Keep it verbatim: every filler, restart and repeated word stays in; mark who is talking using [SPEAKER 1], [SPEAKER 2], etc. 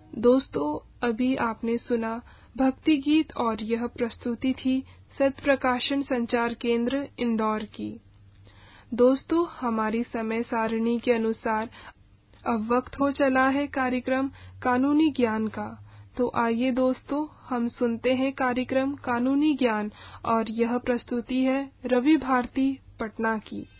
[SPEAKER 1] दोस्तों, अभी आपने सुना भक्ति गीत और यह प्रस्तुति थी सत्य प्रकाशन संचार केंद्र इंदौर की। दोस्तों, हमारी समय सारणी के अनुसार अब वक्त हो चला है कार्यक्रम कानूनी ज्ञान का। तो आइए दोस्तों, हम सुनते हैं कार्यक्रम कानूनी ज्ञान और यह प्रस्तुति है रवि भारती पटना की।